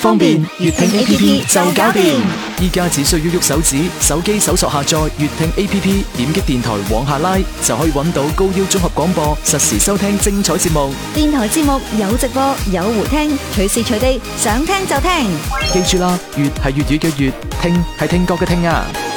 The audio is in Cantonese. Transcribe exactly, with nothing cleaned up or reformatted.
方便粵聽 A P P 就搞掂。依家只需要喐手指，手機搜索下載粵聽 A P P， 點擊電台往下拉，就可以揾到高腰綜合廣播，實時收聽精彩節目。 電台節目有直播有回聽，隨時隨地想聽就聽。 記住啦，粵係粵語嘅粵，聽係聽覺嘅聽啊！